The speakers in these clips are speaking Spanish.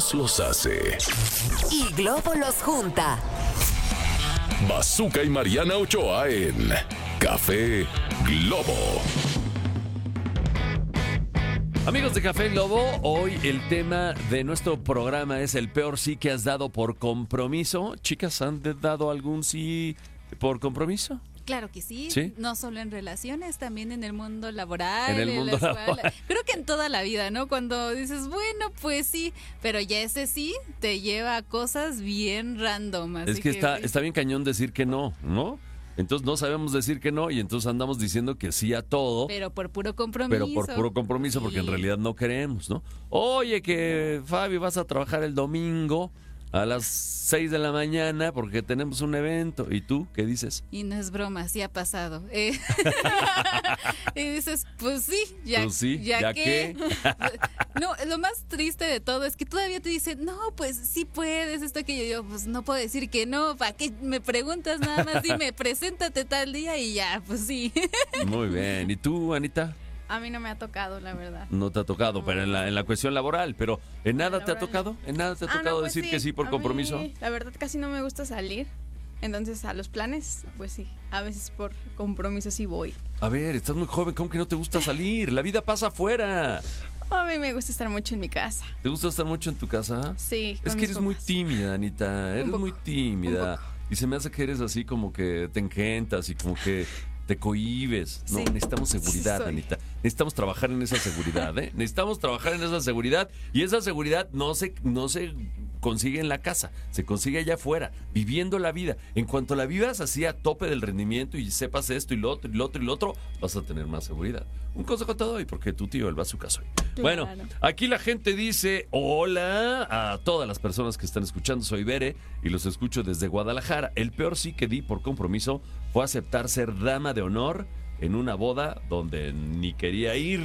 Dios los hace. Y Globo los junta. Bazooka y Mariana Ochoa en Café Globo. Amigos de Café Globo, hoy el tema de nuestro programa es el peor sí que has dado por compromiso. Chicas, ¿han dado algún sí por compromiso? Claro que sí. ¿Sí? No solo en relaciones, también en el mundo laboral, En el la mundo escuela. laboral. Creo que en toda la vida, ¿no? Cuando dices, bueno, pues sí, pero ya ese sí te lleva a cosas bien random. Así Es que está bien cañón decir que no, ¿no? Entonces no sabemos decir que no y entonces andamos diciendo que sí a todo. Pero por puro compromiso. Pero por puro compromiso, porque en Sí. realidad no queremos, ¿no? Oye, que Fabi, vas a trabajar el domingo a las 6 de la mañana porque tenemos un evento. ¿Y tú qué dices? Y no es broma, sí ha pasado. Y dices, pues sí, ya, Pues sí, ¿ya qué? No, lo más triste de todo es que todavía te dicen, no, pues sí puedes, esto que yo digo, pues no puedo decir que no, ¿para qué me preguntas? Nada más dime, preséntate tal día y ya, pues sí. Muy bien. ¿Y tú, Anita? A mí no me ha tocado, la verdad. No te ha tocado, pero en la cuestión laboral. Pero ¿en nada te ha laboral. tocado? ¿En nada te ha tocado No, pues decir que sí por a compromiso? mí, la verdad casi no me gusta salir. Entonces a los planes, pues sí, a veces por compromiso sí voy. A ver, estás muy joven, ¿cómo que no te gusta salir? La vida pasa afuera. A mí me gusta estar mucho en mi casa. ¿Te gusta estar mucho en tu casa? Sí, Es con que mis eres muy papás. tímida, Anita. Eres poco, muy tímida. Y se me hace que eres así como que te engentas y como que te cohibes. No, Sí, necesitamos seguridad, sí soy. Anita. Necesitamos trabajar en esa seguridad, ¿eh? Necesitamos trabajar en esa seguridad. Y esa seguridad no se consigue en la casa. Se consigue allá afuera, viviendo la vida. En cuanto la vivas así a tope del rendimiento y sepas esto y lo otro y lo otro y lo otro, vas a tener más seguridad. Un consejo te doy porque tu tío, el bazooka soy. Bueno, aquí la gente dice hola a todas las personas que están escuchando. Soy Bere y los escucho desde Guadalajara. El peor sí que di por compromiso fue aceptar ser dama de honor en una boda donde ni quería ir.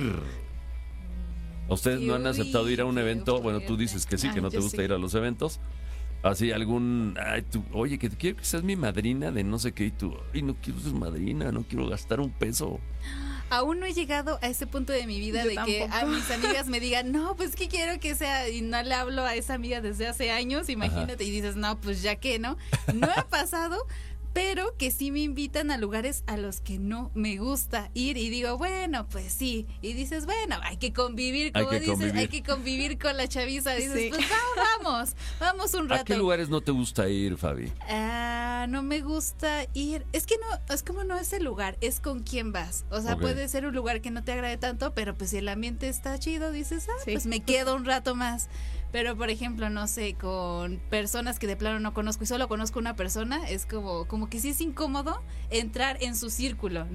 ¿Ustedes no han Uy, aceptado ir a un qué evento? Bueno, tú fuerte. dices que sí, que no te yo gusta sí. ir a los eventos. Así algún, oye, que quiero que seas mi madrina de no sé qué, y tú, ay, no quiero ser madrina, no quiero gastar un peso. Aún no he llegado a ese punto de mi vida Yo de que a tampoco. mis amigas me digan, no, pues que quiero que sea, y no le hablo a esa amiga desde hace años, imagínate, y dices, no, pues ya que no. No ha pasado, pero que sí me invitan a lugares a los que no me gusta ir y digo, bueno, pues sí. Y dices, bueno, hay que convivir, como Hay que dices, convivir. hay que convivir con la chaviza. Dices, Sí. pues vamos un rato. ¿A qué lugares no te gusta ir, Fabi? No me gusta ir. Es que no, es como no es el lugar, es con quién vas. O sea, Ok. puede ser un lugar que no te agrade tanto, pero pues si el ambiente está chido, dices, Sí. pues me quedo un rato más. Pero por ejemplo, no sé, con personas que de plano no conozco y solo conozco una persona, es como que sí es incómodo entrar en su círculo.